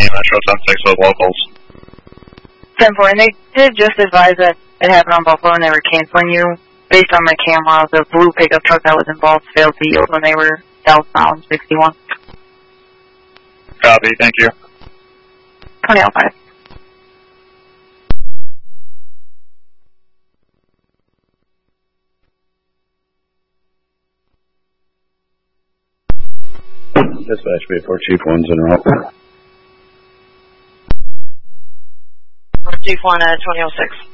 Metro 10-6 with locals. 10-4, and they did just advise that it happened on Buffalo and they were canceling you. Based on my camera, the blue pickup truck that was involved failed to yield when they were southbound 61. Copy, thank you. 2005. Dispatch B4, Chief 1's en route. Chief 1 at 2006.